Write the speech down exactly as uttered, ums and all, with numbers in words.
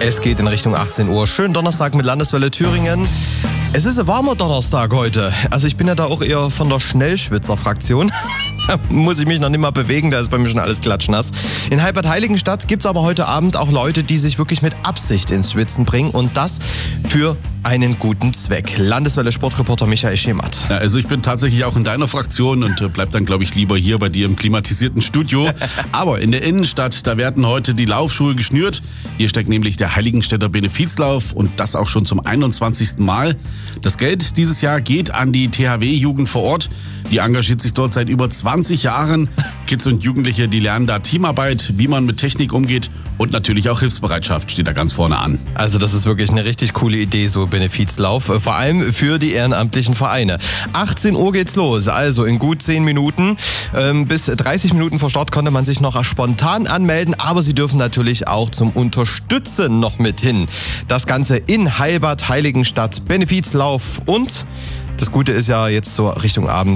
Es geht in Richtung achtzehn Uhr. Schönen Donnerstag mit Landeswelle Thüringen. Es ist ein warmer Donnerstag heute. Also ich bin ja da auch eher von der Schnellschwitzer-Fraktion. Da muss ich mich noch nicht mal bewegen, da ist bei mir schon alles klatschnass. In Heilbad-Heiligenstadt gibt es aber heute Abend auch Leute, die sich wirklich mit Absicht ins Schwitzen bringen und das für einen guten Zweck. Landeswelle-Sportreporter Michael Schematt. Ja, also ich bin tatsächlich auch in deiner Fraktion und äh, bleib dann, glaube ich, lieber hier bei dir im klimatisierten Studio. Aber in der Innenstadt, da werden heute die Laufschuhe geschnürt. Hier steckt nämlich der Heiligenstädter Benefizlauf und das auch schon zum einundzwanzigsten Mal. Das Geld dieses Jahr geht an die T H W-Jugend vor Ort. Die engagiert sich dort seit über zwanzig Jahren. Kids und Jugendliche, die lernen da Teamarbeit, wie man mit Technik umgeht und natürlich auch Hilfsbereitschaft steht da ganz vorne an. Also das ist wirklich eine richtig coole Idee, so Benefizlauf, vor allem für die ehrenamtlichen Vereine. achtzehn Uhr geht's los, also in gut zehn Minuten. Ähm, bis dreißig Minuten vor Start konnte man sich noch spontan anmelden, aber Sie dürfen natürlich auch zum Unterstützen noch mit hin. Das Ganze in Heilbad-Heiligenstadt, Benefizlauf und das Gute ist ja jetzt so Richtung Abend,